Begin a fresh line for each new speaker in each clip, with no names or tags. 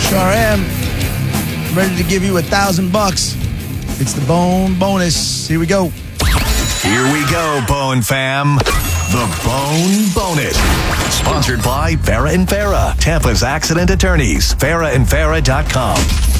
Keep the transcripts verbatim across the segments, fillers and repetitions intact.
Sure am. I'm ready to give you a thousand bucks. It's the Bone Bonus. Here we go.
Here we go, Bone fam. The Bone Bonus. Sponsored by Farah and Farah, Tampa's accident attorneys. farah and farah dot com.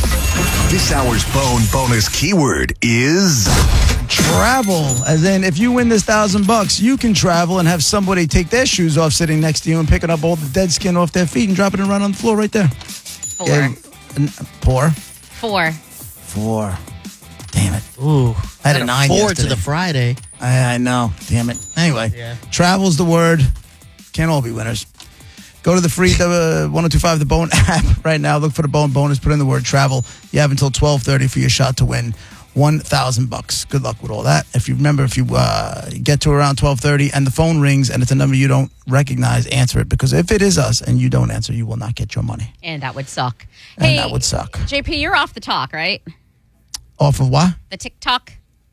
This hour's Bone Bonus keyword is
travel. As in, if you win this thousand bucks, you can travel and have somebody take their shoes off sitting next to you and picking up all the dead skin off their feet and dropping it right on the floor right there.
Four.
Yeah, and, four?
Four.
Four. Damn it.
Ooh.
I had a nine
Four
yesterday.
to the Friday.
I, I know. Damn it. Anyway,
Yeah.
travel's the word. Can't all be winners. Go to the free uh, one oh two five The Bone app right now. Look for the Bone Bonus. Put in the word travel. You have until twelve thirty for your shot to win one thousand bucks. Good luck with all that. If you remember, if you uh, get to around twelve thirty and the phone rings and it's a number you don't recognize, answer it. Because if it is us and you don't answer, you will not get your money.
And that would suck.
And
hey,
that would suck.
J P, you're off the talk, right?
Off of what?
The TikTok?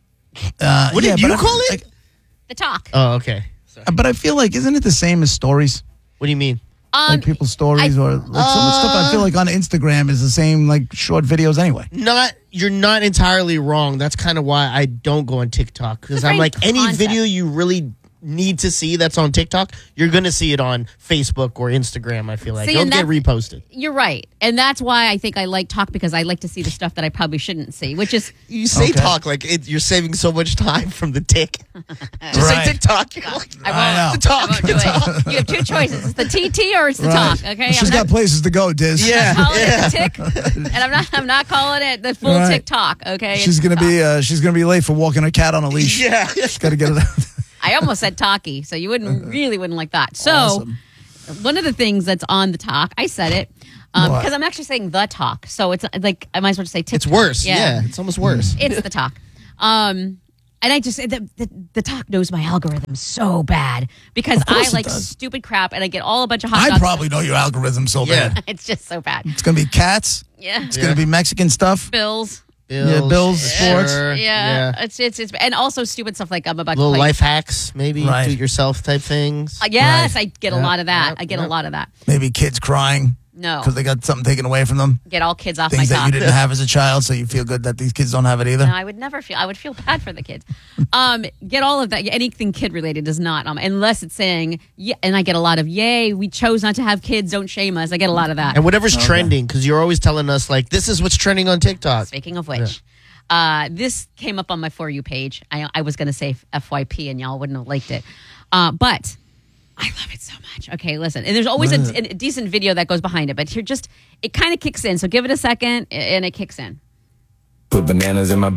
Uh,
What did
yeah,
you
but I-
call it?
The talk.
Oh, okay. Sorry.
But I feel like, isn't it the same as stories?
What do you mean?
Um,
Like people's stories
I-
or like so much stuff I feel like on Instagram is the same, like short videos anyway.
Not you're not entirely wrong. That's kind of why I don't go on TikTok because
It's a
I'm
very
like any
concept.
video you really need to see that's on TikTok, you're gonna see it on Facebook or Instagram. I feel like
See,
it'll
and
get
that's-
reposted.
You're right. And that's why I think I like talk because I like to see the stuff that I probably shouldn't see, which is
You say
Okay.
talk like it, you're saving so much time from the tick. Just
Right.
say TikTok. You're like,
I
I
won't,
know.
talk.
I won't do it. You have two choices. It's the T T or it's the
Right.
talk, okay?
She's
I'm
got
not
places to go, Diz.
Yeah.
calling it the tick, and I'm not I'm not calling it the full
Right.
TikTok, okay?
She's
It's
gonna
talk.
be uh, she's gonna be late for walking her cat on a leash.
Yeah.
She's gotta get it out.
I almost said talkie, so you wouldn't really wouldn't like that. So
Awesome.
one of the things that's on the talk, I said it um,
What?
because I'm actually saying the talk, so it's like I might as well just say TikTok.
It's worse.
Yeah,
Yeah. It's almost worse.
it's the talk. Um, and I just the, the the talk knows my algorithm so bad because
Of course
I
it
like
does.
stupid crap, and I get all a bunch of hot
I
dogs.
probably know your algorithm so
Yeah.
bad.
It's just so bad.
It's gonna be cats.
Yeah,
It's gonna be Mexican stuff.
bills.
Yeah, Bills, sports.
sure,
Yeah, it's it's it's and also stupid stuff like I'm about
Little
to play.
life hacks, maybe
Right.
do it yourself type things.
Uh, yes,
Right.
I get a
Yeah.
lot of that.
Yep.
I get a
Yep.
lot of that.
Maybe kids crying
No,
because they got something taken away from them.
get all kids off
Things
my
that
talk.
you didn't have as a child, so you feel good that these kids don't have it either.
No, I would never feel. I would feel bad for the kids. Um, get all of that. Anything kid related does not, um, unless it's saying, yeah. And I get a lot of, "Yay, we chose not to have kids. Don't shame us." I get a lot of that.
And whatever's trending, because you're always telling us like this is what's trending on TikTok.
Speaking of which, uh, this came up on my For You page. I, I was going to say F Y P, and y'all wouldn't have liked it, uh, but I love it so much. Okay, listen, and there's always a, a decent video that goes behind it, but here just it kind of kicks in. So give it a second, and it kicks in.
Put bananas in my